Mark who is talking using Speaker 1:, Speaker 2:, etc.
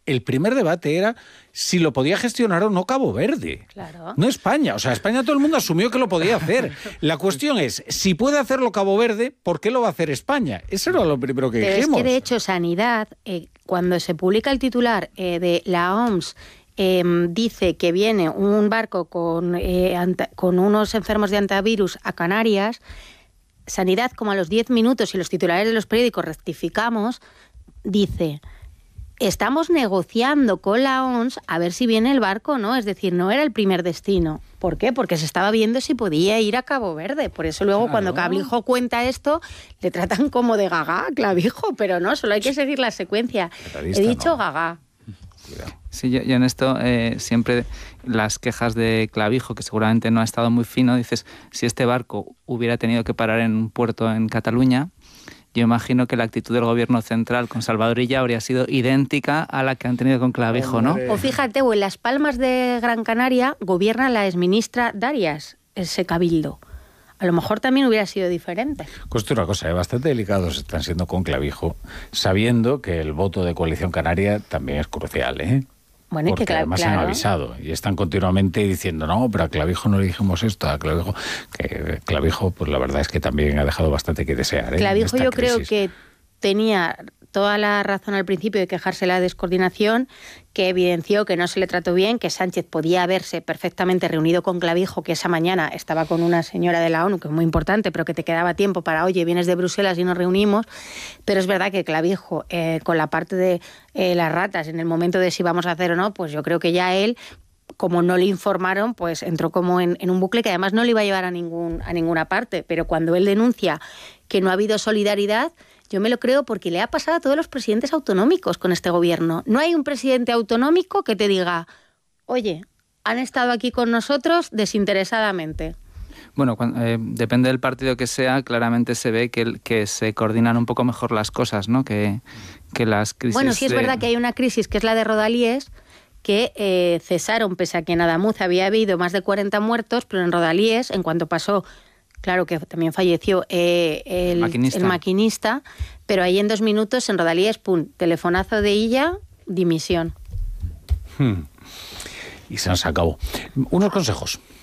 Speaker 1: el primer debate era si lo podía gestionar o no Cabo Verde.
Speaker 2: Claro.
Speaker 1: No España. O sea, España todo el mundo asumió que lo podía hacer. La cuestión es, si puede hacerlo Cabo Verde, ¿por qué lo va a hacer España? Eso era lo primero que dijimos.
Speaker 2: Pero es que, de hecho, Sanidad, cuando se publica el titular de la OMS, dice que viene un barco con unos enfermos de antivirus a Canarias, Sanidad, como a los 10 minutos, y los titulares de los periódicos rectificamos, dice: estamos negociando con la OMS a ver si viene el barco o no. Es decir, no era el primer destino. ¿Por qué? Porque se estaba viendo si podía ir a Cabo Verde. Por eso luego cuando Clavijo cuenta esto, le tratan como de gaga, Clavijo, pero no, solo hay que seguir la secuencia. He dicho gaga.
Speaker 3: Sí, yo en esto siempre las quejas de Clavijo, que seguramente no ha estado muy fino, dices, si este barco hubiera tenido que parar en un puerto en Cataluña, yo imagino que la actitud del gobierno central con Salvador Illa habría sido idéntica a la que han tenido con Clavijo, ¿no?
Speaker 2: O fíjate, o en Las Palmas de Gran Canaria gobierna la exministra Darias, ese cabildo. A lo mejor también hubiera sido diferente.
Speaker 1: Cuesta una cosa, bastante delicados están siendo con Clavijo, sabiendo que el voto de Coalición Canaria también es crucial, ¿eh?
Speaker 2: Bueno,
Speaker 1: porque
Speaker 2: y que
Speaker 1: además han avisado y están continuamente diciendo, no, pero a Clavijo no le dijimos esto, a Clavijo, que Clavijo, pues la verdad es que también ha dejado bastante que desear.
Speaker 2: Clavijo yo creo que tenía toda la razón al principio de quejarse de la descoordinación, que evidenció que no se le trató bien, que Sánchez podía haberse perfectamente reunido con Clavijo, que esa mañana estaba con una señora de la ONU, que es muy importante, pero que te quedaba tiempo para, oye, vienes de Bruselas y nos reunimos. Pero es verdad que Clavijo, con la parte de las ratas, en el momento de si vamos a hacer o no, pues yo creo que ya él, como no le informaron, pues entró como en un bucle que además no le iba a llevar a ninguna parte. Pero cuando él denuncia que no ha habido solidaridad, yo me lo creo, porque le ha pasado a todos los presidentes autonómicos con este gobierno. No hay un presidente autonómico que te diga, oye, han estado aquí con nosotros desinteresadamente.
Speaker 3: Bueno, depende del partido que sea, claramente se ve que se coordinan un poco mejor las cosas, ¿no? Que las crisis...
Speaker 2: Bueno, sí es verdad que hay una crisis que es la de Rodalies, que cesaron, pese a que en Adamuz había habido más de 40 muertos, pero en Rodalies, en cuanto pasó... Claro que también falleció el maquinista, pero ahí en 2 minutos en Rodalies, pum, telefonazo de Illa, dimisión.
Speaker 1: Y se nos acabó. Unos consejos.